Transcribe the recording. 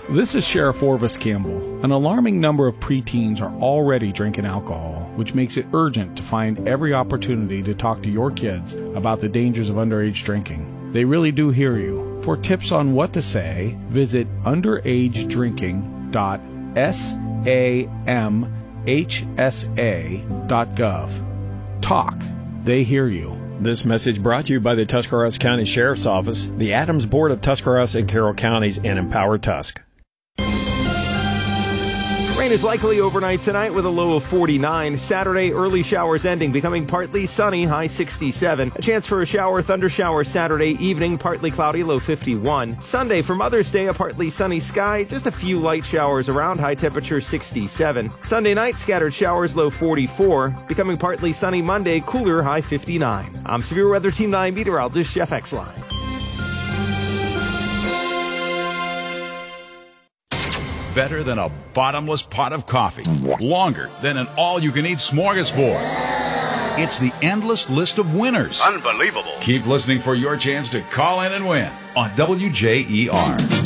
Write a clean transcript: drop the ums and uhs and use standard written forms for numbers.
This is Sheriff Orvis Campbell. An alarming number of preteens are already drinking alcohol, which makes it urgent to find every opportunity to talk to your kids about the dangers of underage drinking. They really do hear you. For tips on what to say, visit underagedrinking.samhsa.gov. Talk. They hear you. This message brought to you by the Tuscarawas County Sheriff's Office, the Adams Board of Tuscarawas and Carroll Counties, and Empower Tusk. Rain is likely overnight tonight with a low of 49. Saturday, early showers ending, becoming partly sunny, high 67. A chance for a shower, thunder shower Saturday evening, partly cloudy, low 51. Sunday, for Mother's Day, a partly sunny sky, just a few light showers around, high temperature 67. Sunday night, scattered showers, low 44. Becoming partly sunny Monday, cooler, high 59. I'm Severe Weather Team 9 meteorologist Jeff Exline. Better than a bottomless pot of coffee. Longer than an all-you-can-eat smorgasbord. It's the endless list of winners. Unbelievable. Keep listening for your chance to call in and win on WJER.